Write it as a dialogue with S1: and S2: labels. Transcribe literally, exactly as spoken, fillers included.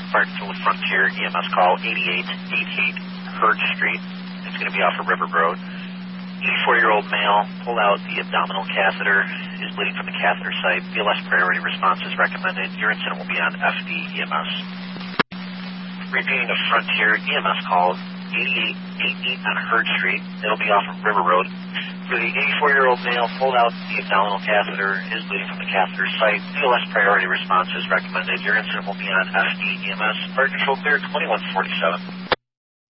S1: Martinsville Frontier E M S call eighty-eight eighty-eight Hurd Street. It's going to be off of River Road. eighty-four-year-old male pulled out the abdominal catheter, is bleeding from the catheter site. B L S priority response is recommended. Your incident will be on F D E M S. Repeating the Frontier E M S call eighty-eight eighty-eight on Hurd Street. It'll be off of River Road. For the eighty-four-year-old male pulled out the abdominal catheter, is bleeding from the catheter site. B L S priority response is recommended. Your incident will be on F D E M S. Fire control clear twenty-one forty-seven.